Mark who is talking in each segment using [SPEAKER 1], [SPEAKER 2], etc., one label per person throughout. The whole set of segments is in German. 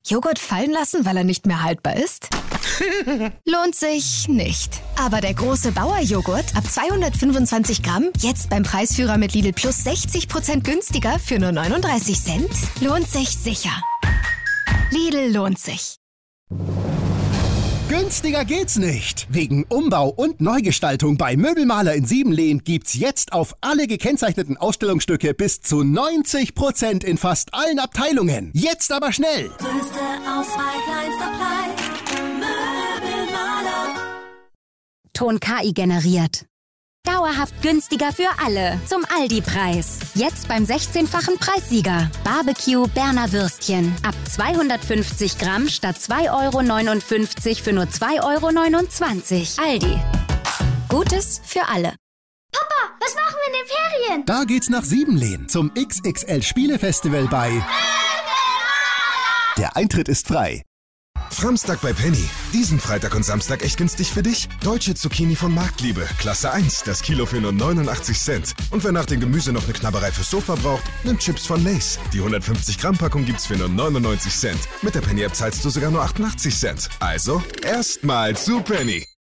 [SPEAKER 1] Joghurt fallen lassen, weil er nicht mehr haltbar ist? Lohnt sich nicht. Aber der große Bauer-Joghurt ab 225 Gramm, jetzt beim Preisführer mit Lidl Plus 60% günstiger für nur 39 Cent, lohnt sich sicher. Lidl lohnt sich.
[SPEAKER 2] Günstiger geht's nicht. Wegen Umbau und Neugestaltung bei Möbelmaler in Siebenlehn gibt's jetzt auf alle gekennzeichneten Ausstellungsstücke bis zu 90% in fast allen Abteilungen. Jetzt aber schnell!
[SPEAKER 3] Größte Auswahl, kleinster Preis. Möbelmaler.
[SPEAKER 4] Ton KI generiert. Dauerhaft günstiger für alle. Zum Aldi-Preis. Jetzt beim 16-fachen Preissieger. Barbecue Berner Würstchen. Ab 250 Gramm statt 2,59 € für nur 2,29 €. Aldi. Gutes für alle.
[SPEAKER 5] Papa, was machen wir in den Ferien?
[SPEAKER 2] Da geht's nach Siebenlehn zum XXL Spielefestival bei Der Eintritt ist frei.
[SPEAKER 6] Samstag bei Penny. Diesen Freitag und Samstag echt günstig für dich. Deutsche Zucchini von Marktliebe. Klasse 1. Das Kilo für nur 89 Cent. Und wer nach dem Gemüse noch eine Knabberei fürs Sofa braucht, nimmt Chips von Lay's. Die 150 Gramm Packung gibt's für nur 99 Cent. Mit der Penny App zahlst du sogar nur 88 Cent. Also, erstmal zu Penny.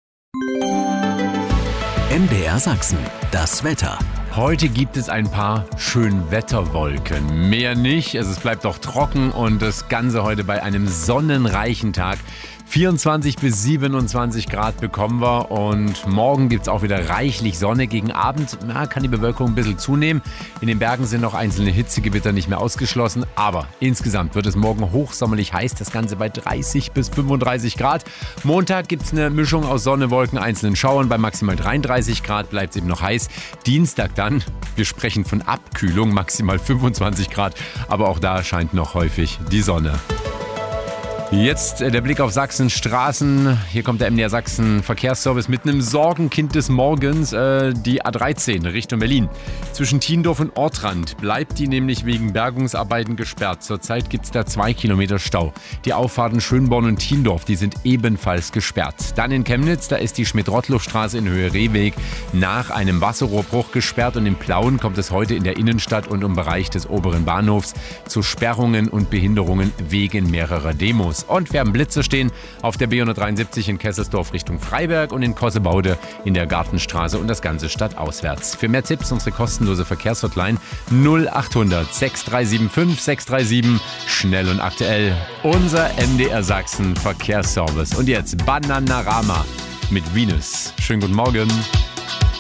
[SPEAKER 7] MDR Sachsen. Das Wetter.
[SPEAKER 8] Heute gibt es ein paar Schönwetterwolken. Mehr nicht, es bleibt auch trocken und das Ganze heute bei einem sonnenreichen Tag. 24 bis 27 Grad bekommen wir und morgen gibt es auch wieder reichlich Sonne. Gegen Abend kann die Bewölkung ein bisschen zunehmen. In den Bergen sind noch einzelne Hitzegewitter nicht mehr ausgeschlossen. Aber insgesamt wird es morgen hochsommerlich heiß. Das Ganze bei 30 bis 35 Grad. Montag gibt es eine Mischung aus Sonne, Wolken, einzelnen Schauern. Bei maximal 33 Grad bleibt es eben noch heiß. Dienstag dann, wir sprechen von Abkühlung, maximal 25 Grad. Aber auch da scheint noch häufig die Sonne. Jetzt der Blick auf Sachsens Straßen. Hier kommt der MDR Sachsen Verkehrsservice mit einem Sorgenkind des Morgens. Die A13 Richtung Berlin. Zwischen Tiendorf und Ortrand bleibt die nämlich wegen Bergungsarbeiten gesperrt. Zurzeit gibt es da 2 Kilometer Stau. Die Auffahrten Schönborn und Tiendorf, die sind ebenfalls gesperrt. Dann in Chemnitz, da ist die Schmidt-Rottluff-Straße in Höhe Rehweg nach einem Wasserrohrbruch gesperrt. Und in Plauen kommt es heute in der Innenstadt und im Bereich des oberen Bahnhofs zu Sperrungen und Behinderungen wegen mehrerer Demos. Und wir haben Blitze stehen auf der B173 in Kesselsdorf Richtung Freiberg und in Kossebaude in der Gartenstraße und das Ganze stadtauswärts. Für mehr Tipps unsere kostenlose Verkehrshotline 0800 6375 637. Schnell und aktuell. Unser MDR Sachsen Verkehrsservice. Und jetzt Bananarama mit Venus. Schönen guten Morgen.